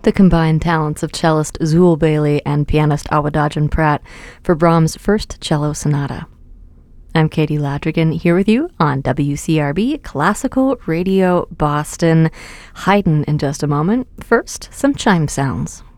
The combined talents of cellist Zool Bailey and pianist Awadagin Pratt for Brahms' first cello sonata. I'm Katie Ladrigan, here with you on WCRB Classical Radio Boston. Haydn in just a moment. First, some chime sounds.